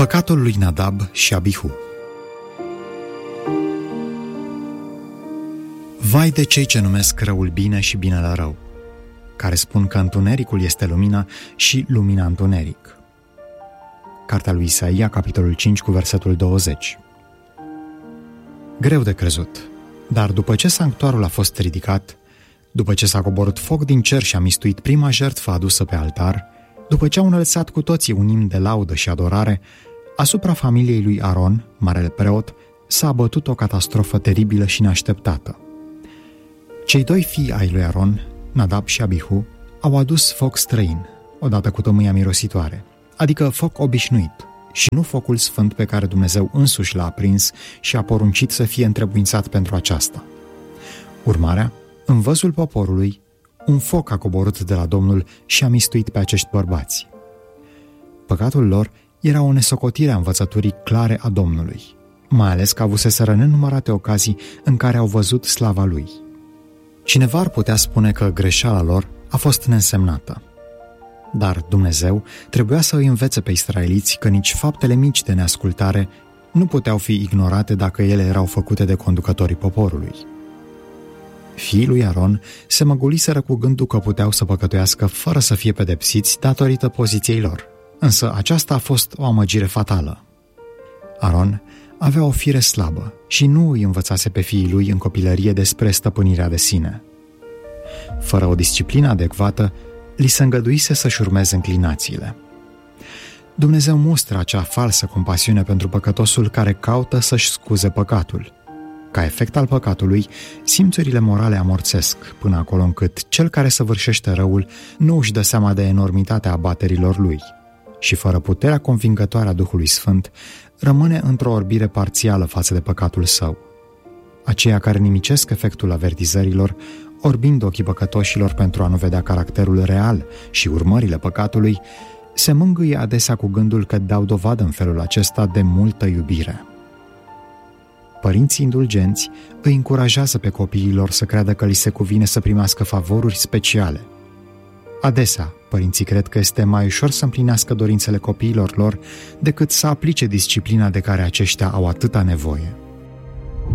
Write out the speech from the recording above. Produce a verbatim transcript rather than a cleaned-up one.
Păcatul lui Nadab și Abihu. Vai de cei ce numesc răul bine și binele rău, care spun că întunericul este lumină și lumina întuneric. Cartea lui Isaia, capitolul cinci, cu versetul douăzeci. Greu de crezut, dar după ce sanctuarul a fost ridicat, după ce s-a coborât foc din cer și a mistuit prima jertfă adusă pe altar, după ce au înălțat cu toții un imn de laudă și adorare, asupra familiei lui Aron, marele preot, s-a abătut o catastrofă teribilă și neașteptată. Cei doi fii ai lui Aron, Nadab și Abihu, au adus foc străin, odată cu tămâia mirositoare, adică foc obișnuit, și nu focul sfânt pe care Dumnezeu însuși l-a aprins și a poruncit să fie întrebuințat pentru aceasta. Urmarea, în văzul poporului, un foc a coborât de la Domnul și a mistuit pe acești bărbați. Păcatul lor era o nesocotire a învățăturii clare a Domnului, mai ales că avuseseră nenumărate ocazii în care au văzut slava Lui. Cineva ar putea spune că greșeala lor a fost neînsemnată. Dar Dumnezeu trebuia să îi învețe pe israeliți că nici faptele mici de neascultare nu puteau fi ignorate dacă ele erau făcute de conducătorii poporului. Fiii lui Aron se măguliseră cu gândul că puteau să păcătuiască fără să fie pedepsiți datorită poziției lor, însă aceasta a fost o amăgire fatală. Aron avea o fire slabă și nu îi învățase pe fiii lui în copilărie despre stăpânirea de sine. Fără o disciplină adecvată, li se îngăduise să-și urmeze înclinațiile. Dumnezeu mustră acea falsă compasiune pentru păcătosul care caută să-și scuze păcatul. Ca efect al păcatului, simțurile morale amorțesc până acolo încât cel care săvârșește răul nu își dă seama de enormitatea abaterilor lui și, fără puterea convingătoare a Duhului Sfânt, rămâne într-o orbire parțială față de păcatul său. Aceia care nimicesc efectul avertizărilor, orbind ochii păcătoșilor pentru a nu vedea caracterul real și urmările păcatului, se mângâie adesea cu gândul că dau dovadă în felul acesta de multă iubire. Părinții indulgenți îi încurajează pe copiilor să creadă că li se cuvine să primească favoruri speciale. Adesea, părinții cred că este mai ușor să împlinească dorințele copiilor lor decât să aplice disciplina de care aceștia au atâta nevoie.